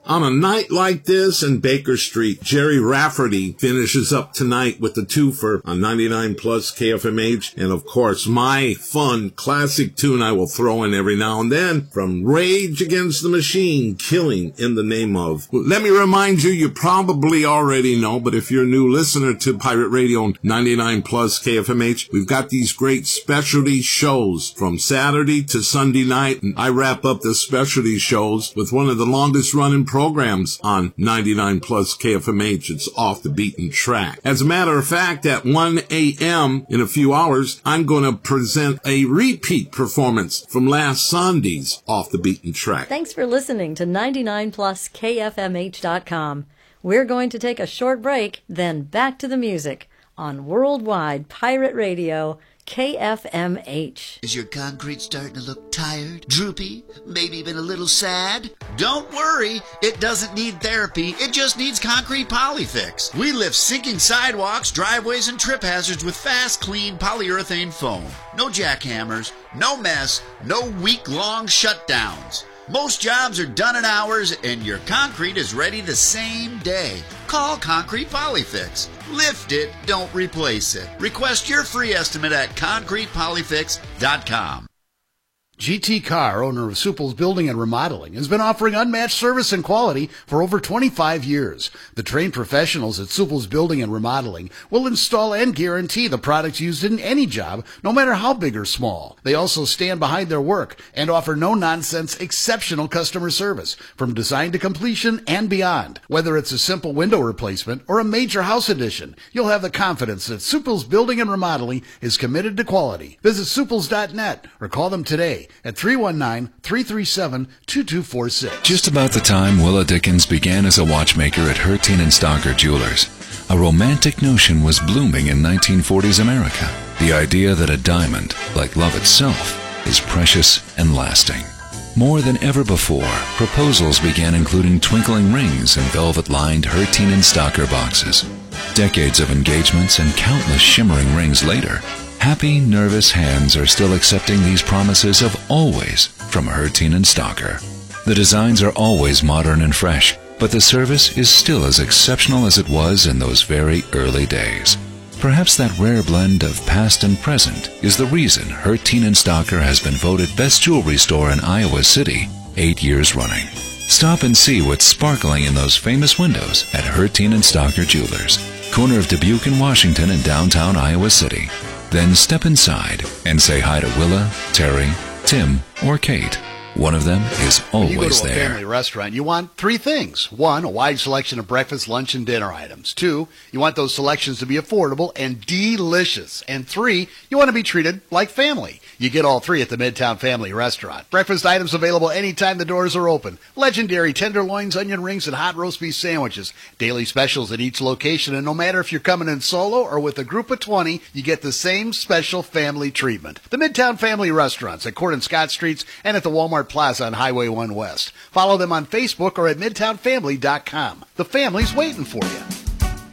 On a night like this in Baker Street, Jerry Rafferty finishes up tonight with the twofer on 99 plus KFMH. And of course, my fun classic tune I will throw in every now and then from Rage Against the Machine, Killing in the Name of. Let me remind you, you probably already know, but if you're a new listener to Pirate Radio 99 plus KFMH, we've got these great specialty shows from Saturday to Sunday night. And I wrap up the specialty shows with one of the longest running programs on 99 plus KFMH. It's Off the Beaten Track. As a matter of fact, at 1 a.m. in a few hours, I'm going to present a repeat performance from last Sunday's Off the Beaten Track. Thanks for listening to 99pluskfmh.com. We're going to take a short break, then back to the music on Worldwide Pirate Radio, KFMH. Is your concrete starting to look tired, droopy, maybe even a little sad? Don't worry, it doesn't need therapy, it just needs Concrete Polyfix. We lift sinking sidewalks, driveways, and trip hazards with fast, clean polyurethane foam. No jackhammers, no mess, no week-long shutdowns. Most jobs are done in hours, and your concrete is ready the same day. Call Concrete Polyfix. Lift it, don't replace it. Request your free estimate at concretepolyfix.com. GT Carr, owner of Supple's Building and Remodeling, has been offering unmatched service and quality for over 25 years. The trained professionals at Supple's Building and Remodeling will install and guarantee the products used in any job, no matter how big or small. They also stand behind their work and offer no-nonsense, exceptional customer service from design to completion and beyond. Whether it's a simple window replacement or a major house addition, you'll have the confidence that Supple's Building and Remodeling is committed to quality. Visit supples.net or call them today at 319-337-2246. Just about the time Willa Dickens began as a watchmaker at Herteen and Stocker Jewelers, a romantic notion was blooming in 1940s America. The idea that a diamond, like love itself, is precious and lasting. More than ever before, proposals began including twinkling rings in velvet-lined Herteen and Stocker boxes. Decades of engagements and countless shimmering rings later, happy, nervous hands are still accepting these promises of always from Herteen and Stocker. The designs are always modern and fresh, but the service is still as exceptional as it was in those very early days. Perhaps that rare blend of past and present is the reason Herteen and Stocker has been voted best jewelry store in Iowa City 8 years running. Stop and see what's sparkling in those famous windows at Herteen and Stocker Jewelers, corner of Dubuque and Washington in downtown Iowa City. Then step inside and say hi to Willa, Terry, Tim, or Kate. One of them is always there. When you go to a family restaurant, you want three things. One, a wide selection of breakfast, lunch, and dinner items. Two, you want those selections to be affordable and delicious. And three, you want to be treated like family. You get all three at the Midtown Family Restaurant. Breakfast items available anytime the doors are open. Legendary tenderloins, onion rings, and hot roast beef sandwiches. Daily specials at each location, and no matter if you're coming in solo or with a group of 20, you get the same special family treatment. The Midtown Family Restaurants at Court and Scott Streets and at the Walmart Plaza on Highway 1 West. Follow them on Facebook or at MidtownFamily.com. The family's waiting for you.